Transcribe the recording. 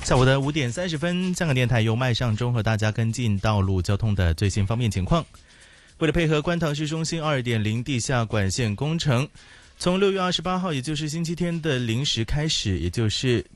下午的5点30分，香港电台由麦尚中和大家跟进道路交通的最新方面情况。为了配合观塘市中心 2.0 地下管线工程，从6月28号，也就是星期天的0时开始，也就是